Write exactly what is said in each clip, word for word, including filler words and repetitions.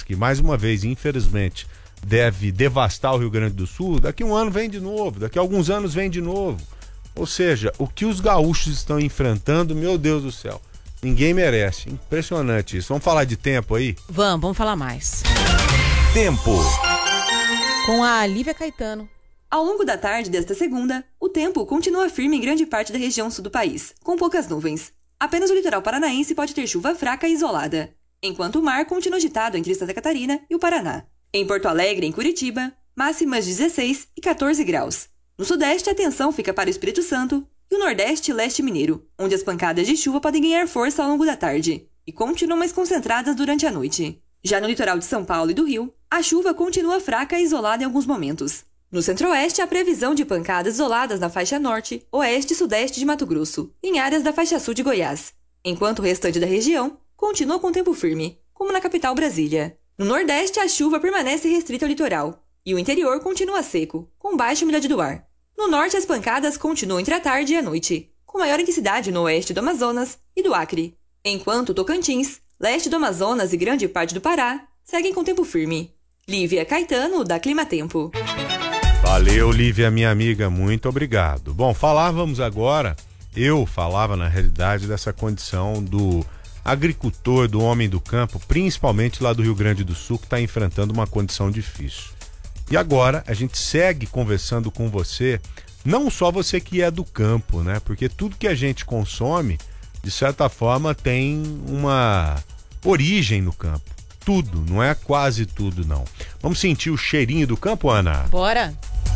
que mais uma vez, infelizmente, deve devastar o Rio Grande do Sul, daqui a um ano vem de novo, daqui a alguns anos vem de novo. Ou seja, o que os gaúchos estão enfrentando, meu Deus do céu, ninguém merece. Impressionante isso. Vamos falar de tempo aí? Vamos, vamos falar mais. Tempo. Com a Lívia Caetano. Ao longo da tarde desta segunda, o tempo continua firme em grande parte da região sul do país, com poucas nuvens. Apenas o litoral paranaense pode ter chuva fraca e isolada, enquanto o mar continua agitado entre Santa Catarina e o Paraná. Em Porto Alegre e em Curitiba, máximas de dezesseis e quatorze graus. No sudeste, a atenção fica para o Espírito Santo e o nordeste e leste mineiro, onde as pancadas de chuva podem ganhar força ao longo da tarde e continuam mais concentradas durante a noite. Já no litoral de São Paulo e do Rio, a chuva continua fraca e isolada em alguns momentos. No centro-oeste, há previsão de pancadas isoladas na faixa norte, oeste e sudeste de Mato Grosso, e em áreas da faixa sul de Goiás, enquanto o restante da região continua com tempo firme, como na capital Brasília. No nordeste, a chuva permanece restrita ao litoral, e o interior continua seco, com baixa umidade do ar. No norte, as pancadas continuam entre a tarde e a noite, com maior intensidade no oeste do Amazonas e do Acre, enquanto Tocantins, leste do Amazonas e grande parte do Pará seguem com tempo firme. Lívia Caetano, da Climatempo. Valeu, Lívia, minha amiga, muito obrigado. Bom, falávamos agora, eu falava na realidade dessa condição do agricultor, do homem do campo, principalmente lá do Rio Grande do Sul, que está enfrentando uma condição difícil. E agora a gente segue conversando com você, não só você que é do campo, né? Porque tudo que a gente consome, de certa forma, tem uma origem no campo. Tudo, não é quase tudo, não. Vamos sentir o cheirinho do campo, Ana? Bora!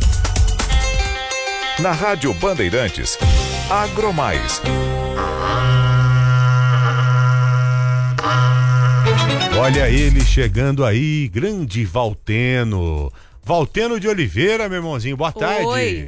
Na Rádio Bandeirantes, Agromais. Olha ele chegando aí, grande Valteno. Valteno de Oliveira, meu irmãozinho, boa tarde. Oi.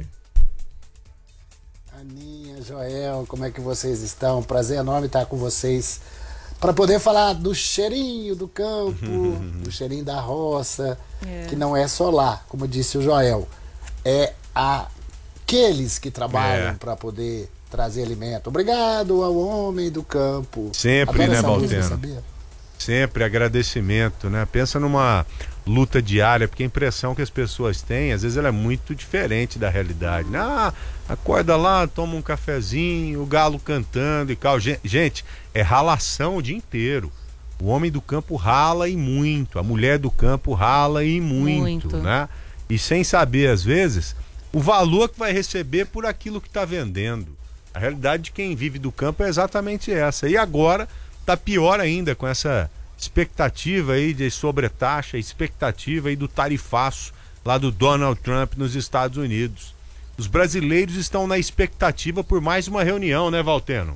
Aninha, Joel, como é que vocês estão? Prazer enorme estar com vocês para poder falar do cheirinho do campo, do cheirinho da roça, é. que não é só lá, como disse o Joel, é aqueles que trabalham é. para poder trazer alimento. Obrigado ao homem do campo. Sempre, Adoro né, essa música, Valteno? sabia? Sempre agradecimento, né? Pensa numa luta diária, porque a impressão que as pessoas têm, às vezes ela é muito diferente da realidade. Ah, acorda lá, toma um cafezinho, o galo cantando e tal. Gente, é ralação o dia inteiro. O homem do campo rala e muito, a mulher do campo rala e muito, muito. né? E sem saber, às vezes, o valor que vai receber por aquilo que está vendendo. A realidade de quem vive do campo é exatamente essa. E agora tá pior ainda com essa expectativa aí de sobretaxa, expectativa aí do tarifaço lá do Donald Trump nos Estados Unidos. Os brasileiros estão na expectativa por mais uma reunião, né, Valteno?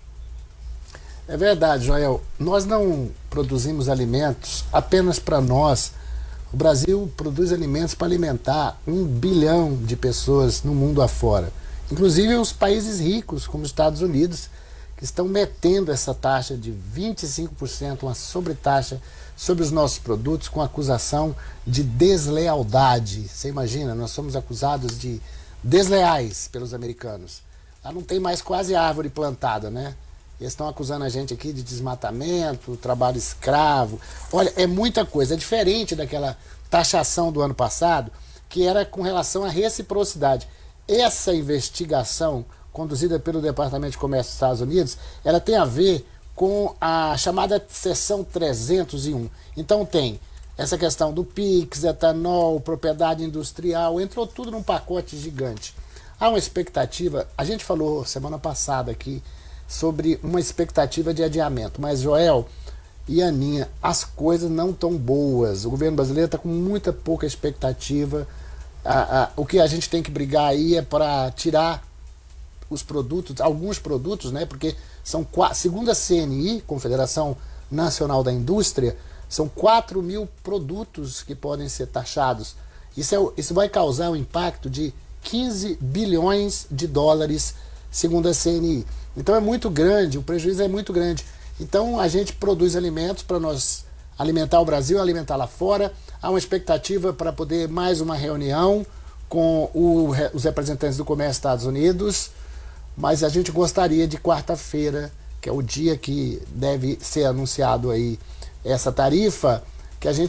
É verdade, Joel. Nós não produzimos alimentos apenas para nós. O Brasil produz alimentos para alimentar um bilhão de pessoas no mundo afora. Inclusive os países ricos, como os Estados Unidos, que estão metendo essa taxa de vinte e cinco por cento, uma sobretaxa sobre os nossos produtos, com acusação de deslealdade. Você imagina, nós somos acusados de desleais pelos americanos. Lá não tem mais quase árvore plantada, né? Eles estão acusando a gente aqui de desmatamento, trabalho escravo. Olha, é muita coisa. É diferente daquela taxação do ano passado, que era com relação à reciprocidade. Essa investigação conduzida pelo Departamento de Comércio dos Estados Unidos, ela tem a ver com a chamada seção trezentos e um. Então tem essa questão do PIX, etanol, propriedade industrial, entrou tudo num pacote gigante. Há uma expectativa, a gente falou semana passada aqui sobre uma expectativa de adiamento, mas Joel e Aninha, as coisas não estão boas. O governo brasileiro está com muita pouca expectativa. A, a, o que a gente tem que brigar aí é para tirar os produtos, alguns produtos, né? Porque são, segundo a C N I, Confederação Nacional da Indústria, são quatro mil produtos que podem ser taxados. Isso, é, isso vai causar um impacto de quinze bilhões de dólares, segundo a C N I. Então é muito grande, o prejuízo é muito grande. Então a gente produz alimentos para nós alimentar o Brasil, alimentar lá fora. Há uma expectativa para poder mais uma reunião com o, os representantes do comércio dos Estados Unidos, mas a gente gostaria de quarta-feira, que é o dia que deve ser anunciado aí essa tarifa, que a gente